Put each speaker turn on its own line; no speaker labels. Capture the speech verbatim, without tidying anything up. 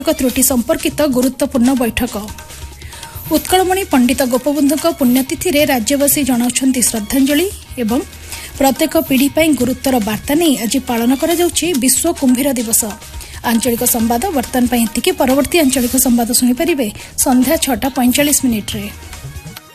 त्रुटि संपर्कित गुरुत्वपूर्ण बैठक। उत्कलमणि पंडित गोपबंधु पुण्यतिथि रे राज्यवासी जनाउछन्ति श्रद्धांजलि एवं प्रत्येक पीढ़ी पर गुरुत्वर वार्ता नहीं आज पालन करा जाउछि विश्व कुंभीर दिवस। आंचलिक संवाद वर्तमान एतिकी। परवर्ती आंचलिक संवाद शुणिपारे संध्या छटा पैंचाश मिनिट्रे।